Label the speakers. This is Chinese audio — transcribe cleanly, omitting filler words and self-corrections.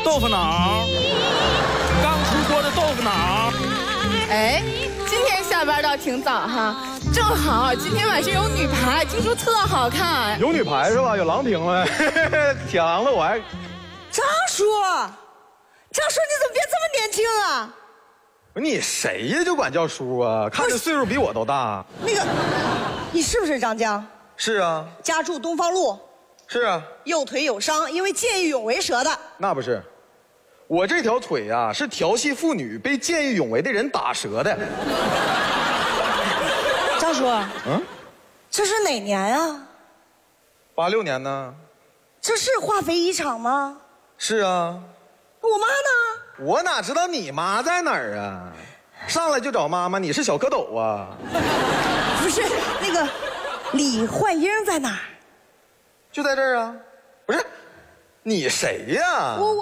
Speaker 1: 豆腐脑，刚出锅的豆腐脑。
Speaker 2: 哎，今天下班倒挺早哈，正好今天晚上有女排，听说特好看。
Speaker 3: 有女排是吧？有郎平了，铁郎了我还。
Speaker 4: 张叔，你怎么变这么年轻啊？
Speaker 3: 你谁呀？就管叫叔啊？看着岁数比我都大。
Speaker 4: 那个，你是不是张江？
Speaker 3: 是啊。
Speaker 4: 家住东方路。
Speaker 3: 是啊。
Speaker 4: 右腿有伤，因为见义勇为折的。
Speaker 3: 那不是，我这条腿呀，是调戏妇女被见义勇为的人打折的。
Speaker 4: 张叔，这是哪年啊
Speaker 3: 86年呢。
Speaker 4: 这是化肥一厂吗？
Speaker 3: 是啊。
Speaker 4: 我妈呢？
Speaker 3: 我哪知道你妈在哪儿啊？上来就找妈妈，你是小蝌蚪啊？
Speaker 4: 不是，那个李焕英在哪儿？
Speaker 3: 就在这儿啊。不是，你谁呀？
Speaker 4: 我。